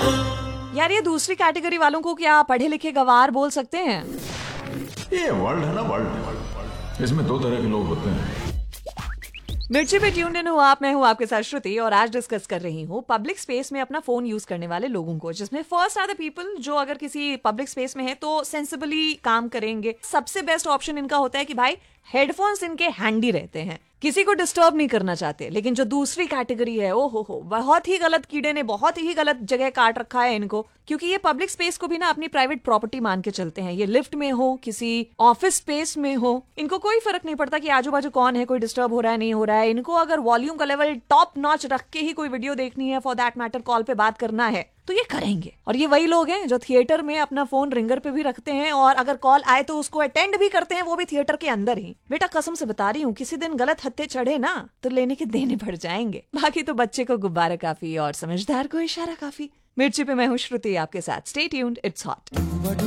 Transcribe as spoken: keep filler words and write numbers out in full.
यार ये दूसरी कैटेगरी वालों को क्या पढ़े लिखे गवार बोल सकते हैं? ये वर्ल्ड है ना, वर्ल्ड। इसमें दो तरह के लोग होते हैं। मिर्ची पे ट्यून्ड इन हूँ आप, मैं हूँ आपके साथ श्रुति और आज डिस्कस कर रही हूँ पब्लिक स्पेस में अपना फोन यूज करने वाले लोगों को, जिसमें फर्स्ट आर द पीपल जो अगर किसी पब्लिक स्पेस में है तो सेंसिबली काम करेंगे। सबसे बेस्ट ऑप्शन इनका होता है कि भाई हेडफोन्स इनके हैंडी रहते हैं, किसी को डिस्टर्ब नहीं करना चाहते। लेकिन जो दूसरी कैटेगरी है, ओ हो हो बहुत ही गलत कीड़े ने बहुत ही गलत जगह काट रखा है इनको, क्योंकि ये पब्लिक स्पेस को भी ना अपनी प्राइवेट प्रॉपर्टी मान के चलते हैं। ये लिफ्ट में हो, किसी ऑफिस स्पेस में हो, इनको कोई फर्क नहीं पड़ता कि आजू बाजू कौन है, कोई डिस्टर्ब हो रहा है नहीं हो रहा है। इनको अगर वॉल्यूम का लेवल टॉप नॉच रख के ही कोई वीडियो देखनी है, फॉर दैट मैटर कॉल पे बात करना है, तो ये करेंगे। और ये वही लोग हैं जो थिएटर में अपना फोन रिंगर पे भी रखते हैं और अगर कॉल आए तो उसको अटेंड भी करते हैं, वो भी थिएटर के अंदर ही। बेटा कसम से बता रही हूँ, किसी दिन गलत हत्थे चढ़े ना तो लेने के देने पड़ जाएंगे। बाकी तो बच्चे को गुब्बारा काफी और समझदार को इशारा काफी। मिर्ची पे मैं हूँ श्रुति आपके साथ। Stay tuned, it's hot.